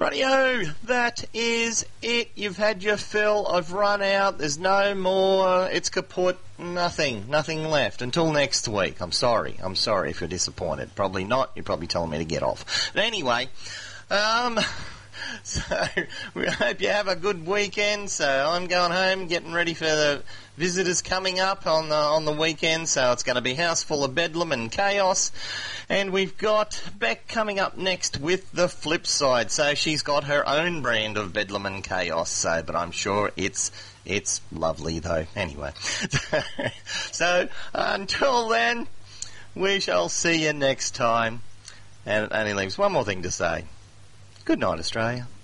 Rightio, that is it. You've had your fill. I've run out. There's no more. It's kaput. Nothing left until next week. I'm sorry if you're disappointed. Probably not. You're probably telling me to get off. But anyway, so we hope you have a good weekend. So I'm going home, getting ready for the visitors coming up on the weekend. So it's going to be house full of bedlam and chaos. And we've got Beck coming up next with the flip side. So she's got her own brand of bedlam and chaos. So, but I'm sure it's lovely though. Anyway, so until then, we shall see you next time. And it only leaves one more thing to say. Good night, Australia.